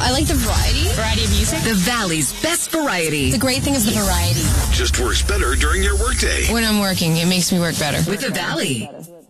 I like the variety. Variety of music. The Valley's best variety. The great thing is the variety. Just works better during your workday. When I'm working, it makes me work better. With the Valley.